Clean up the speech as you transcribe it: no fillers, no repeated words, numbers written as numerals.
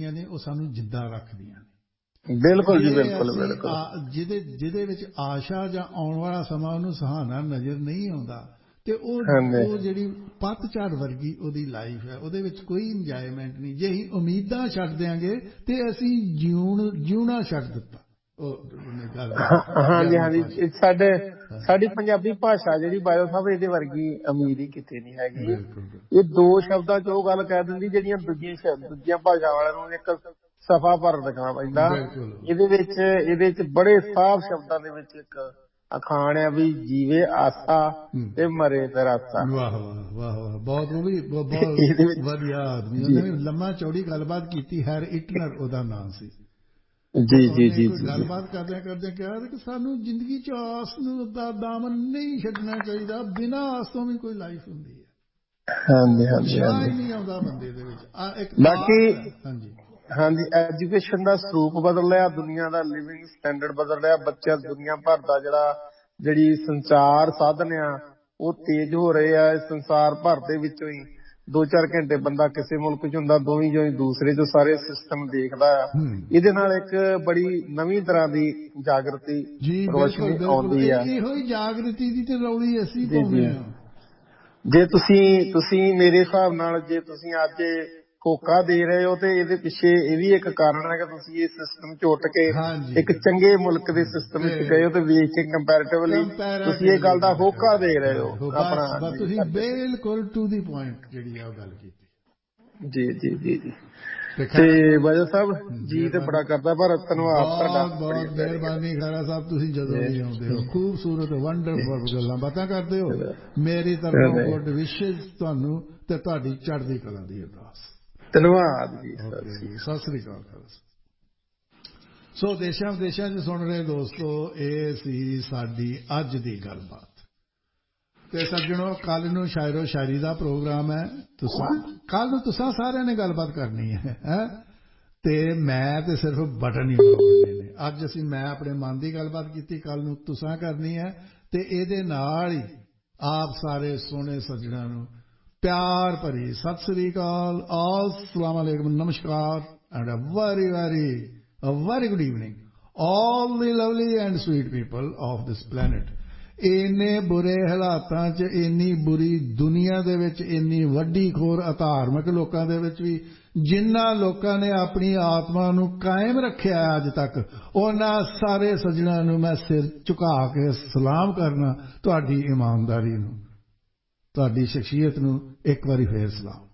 ਜਿਹੜੀਆਂ ਨੇ ਉਹ ਸਾਨੂੰ ਜਿੰਦਾ ਰੱਖਦੀਆਂ ਨੇ। ਬਿਲਕੁਲ ਜੀ, ਬਿਲਕੁਲ ਬਿਲਕੁਲ। ਜਿਹਦੇ ਵਿੱਚ ਆਸ਼ਾ ਜਾਂ ਆਉਣ ਵਾਲਾ ਸਮਾਂ ਉਹਨੂੰ ਸੁਹਾਣਾ ਨਜ਼ਰ ਨਹੀਂ ਆਉਂਦਾ ਤੇ ਉਹ ਜਿਹੜੀ ਪੱਤਝੜ ਵਰਗੀ ਉਹਦੀ ਲਾਈਫ ਹੈ, ਉਹਦੇ ਵਿੱਚ ਕੋਈ ਇੰਜੋਏਮੈਂਟ ਨਹੀਂ। ਜੇ ਅਸੀਂ ਉਮੀਦਾਂ ਛੱਡ ਦਿਆਂਗੇ ਤੇ ਅਸੀਂ ਜਿਉਣਾ ਛੱਡ ਦਿੱਤਾ। ਹਾਂਜੀ ਹਾਂਜੀ, ਸਾਡੀ ਪੰਜਾਬੀ ਭਾਸ਼ਾ ਜਿਹੜੀ ਬਾਦਲ ਸਾਹਿਬ ਇਹਦੇ ਵਰਗੀ ਅਮੀਰ ਹੀ ਕਿਤੇ ਨਹੀਂ ਹੈਗੀ। ਇਹ ਦੋ ਸ਼ਬਦਾਂ ਚ ਉਹ ਗੱਲ ਕਹਿ ਦਿੰਦੀ ਜਿਹੜੀਆਂ ਦੂਜੀਆਂ ਭਾਸ਼ਾ ਵਾਲਿਆਂ ਨੂੰ ਇੱਕ ਸਫਾ ਭਰ ਰੱਖਣਾ ਪੈਂਦਾ। ਇਹਦੇ ਚ ਬੜੇ ਸਾਫ਼ ਸ਼ਬਦਾਂ ਦੇ ਵਿੱਚ ਇੱਕ ਅਖਾਣ ਆ ਵੀ ਜੀਵੇ ਆਸਾ ਤੇ ਮਰੇ ਤਰਾਸਾ। ਵਾਹ ਵਾਹ ਵਾਹ ਵਾਹ, ਬਹੁਤ ਉਹ ਵੀ ਬਹੁਤ ਵਧੀਆ ਆਦਮੀ। ਉਹਨੇ ਲੰਮਾ ਚੌੜੀ ਗੱਲਬਾਤ ਕੀਤੀ। ਹੈਰ ਇਟਨਰ ਉਹਦਾ ਨਾਮ ਸੀ। ਜੀ ਜੀ ਜੀ, ਗੱਲਬਾਤ ਕਰਦਿਆਂ ਕਿਹਾ ਕਿ ਸਾਨੂੰ ਜ਼ਿੰਦਗੀ ਚ ਆਸ ਨੂੰ ਦਾ ਦਾਮਨ ਨਹੀਂ ਛੱਡਣਾ ਚਾਹੀਦਾ। ਬਿਨਾਂ ਆਸ ਤੋਂ ਵੀ ਕੋਈ ਲਾਈਫ ਹੁੰਦੀ ਹੈ। ਹਾਂਜੀ ਹਾਂਜੀ, ਉਤਸ਼ਾਹ ਹੀ ਨਹੀਂ ਆਉਂਦਾ ਬੰਦੇ ਦੇ ਵਿੱਚ। ਬਾਕੀ ਹਾਂਜੀ ਹਾਂਜੀ, ਐਜੂਕੇਸ਼ਨ ਦਾ ਸਰੂਪ ਬਦਲ ਰਿਹਾ, ਦੁਨੀਆ ਦਾ ਲਿਵਿੰਗ ਸਟੈਂਡਰਡ ਬਦਲ ਰਿਹਾ। ਬੱਚਿਆਂ ਦੁਨੀਆ ਭਰ ਦਾ ਜਿਹੜੀ ਸੰਚਾਰ ਸਾਧਨ ਆ ਉਹ ਤੇਜ਼ ਹੋ ਰਹੇ ਆ। ਸੰਸਾਰ ਭਰ ਦੇ ਵਿੱਚੋਂ ਹੀ 2-4 ਘੰਟੇ ਬੰਦਾ ਕਿਸੇ ਮੁਲਕ ਚ ਹੁੰਦਾ, ਦੋਵੇਂ ਜੋ ਦੂਸਰੇ ਚ ਸਾਰੇ ਸਿਸਟਮ ਦੇਖਦਾ ਆ। ਇਹਦੇ ਨਾਲ ਇੱਕ ਬੜੀ ਨਵੀਂ ਤਰ੍ਹਾਂ ਦੀ ਜਾਗਰਤੀ ਰੋਸ਼ਨੀ ਆਉਂਦੀ ਆ। ਇਹੋ ਹੀ ਜਾਗਰਤੀ ਦੀ ਤੇ ਰੌਲੀ ਅਸੀਂ ਪਾਉਂਦੇ ਹਾਂ। ਜੇ ਤੁਸੀਂ ਮੇਰੇ ਹਿਸਾਬ ਨਾਲ ਜੇ ਤੁਸੀਂ ਅੱਜ ਹੋਕਾ ਦੇ ਰਹੇ ਹੋ ਤੇ ਇਹਦੇ ਪਿੱਛੇ ਇਹ ਵੀ ਇੱਕ ਕਾਰਨ ਹੈ ਕਿ ਤੁਸੀਂ ਇਸ ਸਿਸਟਮ ਚ ਉੱਠ ਕੇ ਇੱਕ ਚੰਗੇ ਮੁਲਕ ਦੇ ਸਿਸਟਮ ਵਿੱਚ ਗਏ ਹੋ ਤੇ ਵੇਖ ਕੇ ਕੰਪੈਰੀਟਿਵਲੀ ਤੁਸੀਂ ਇਹ ਗੱਲ ਦਾ ਹੋਕਾ ਦੇ ਰਹੇ ਹੋ ਆਪਣਾ। ਤੁਸੀਂ ਬਿਲਕੁਲ ਟੂ ਦੀ ਪੁਆਇੰਟ ਜਿਹੜੀ ਆ ਉਹ ਗੱਲ ਕੀਤੀ। ਜੀ ਜੀ ਜੀ ਜੀ। ਤੇ ਬਾਜਵਾ ਸਾਹਿਬ ਜੀ ਤੇ ਬੜਾ ਕਰਦਾ ਪਰ ਧੰਨਵਾਦ ਤੁਹਾਡਾ। ਬਹੁਤ ਮਿਹਰਬਾਨੀ ਖਾਰਾ ਸਾਹਿਬ, ਤੁਸੀਂ ਜਦੋਂ ਵੀ ਆਉਂਦੇ ਹੋ ਖੂਬਸੂਰਤ ਵੰਡਰਫੁਲ ਗੱਲਾਂ ਬਾਤਾਂ ਕਰਦੇ ਹੋ। ਮੇਰੀ ਤਰਫੋਂ ਗੁੱਡ ਵਿਸ਼ੇਸ ਤੁਹਾਨੂੰ ਤੇ ਤੁਹਾਡੀ ਚੜ੍ਹਦੀ ਕਲਾ ਦੀ ਅਰਦਾਸ। ਧੰਨਵਾਦ ਜੀ, ਸਤਿ ਸ੍ਰੀ ਅਕਾਲ। ਸੋ ਦੇਸ਼ਾਂ ਵਿਦੇਸ਼ਾਂ 'ਚ ਸੁਣ ਰਹੇ ਦੋਸਤੋ, ਇਹ ਸੀ ਸਾਡੀ ਅੱਜ ਦੀ ਗੱਲਬਾਤ। ਤੇ ਸੱਜਣੋ, ਕੱਲ ਨੂੰ ਸ਼ਾਇਰੋ ਸ਼ਾਇਰੀ ਦਾ ਪ੍ਰੋਗਰਾਮ ਹੈ। ਕੱਲ ਨੂੰ ਤੁਸੀਂ ਸਾਰਿਆਂ ਨੇ ਗੱਲਬਾਤ ਕਰਨੀ ਹੈ ਤੇ ਮੈਂ ਤੇ ਸਿਰਫ ਬਟਨ ਹੀ ਦਬਾਉਣੇ ਨੇ। ਅੱਜ ਮੈਂ ਆਪਣੇ ਮਨ ਦੀ ਗੱਲਬਾਤ ਕੀਤੀ, ਕੱਲ ਨੂੰ ਤੁਸੀਂ ਕਰਨੀ ਹੈ। ਤੇ ਇਹਦੇ ਨਾਲ ਹੀ ਆਪ ਸਾਰੇ ਸੋਹਣੇ ਸੱਜਣਾਂ ਨੂੰ ਪਿਆਰ ਭਰੀ ਸਤਿ ਸ੍ਰੀ ਅਕਾਲ, अस्सलाम वालेकुम, नमस्कार and a very good evening all the lovely and sweet people of this planet। ਇੰਨੇ ਬੁਰੇ ਹਾਲਾਤਾਂ 'ਚ, ਇੰਨੀ ਬੁਰੀ ਦੁਨੀਆ ਦੇ ਵਿੱਚ, ਇੰਨੀ ਵੱਡੀ ਖੋਰ ਅਧਾਰਮਿਕ ਲੋਕਾਂ ਦੇ ਵਿੱਚ ਵੀ ਜਿਨ੍ਹਾਂ ਲੋਕਾਂ ਨੇ ਆਪਣੀ ਆਤਮਾ ਨੂੰ ਕਾਇਮ ਰੱਖਿਆ ਅੱਜ ਤੱਕ, ਉਹਨਾਂ ਸਾਰੇ ਸੱਜਣਾਂ ਨੂੰ ਮੈਂ ਸਿਰ ਝੁਕਾ ਕੇ ਸਲਾਮ ਕਰਨਾ। ਤੁਹਾਡੀ ਇਮਾਨਦਾਰੀ ਨੂੰ, ਤੁਹਾਡੀ ਸ਼ਖਸੀਅਤ ਨੂੰ ਇੱਕ ਵਾਰੀ ਫੇਰ ਸਲਾਮ।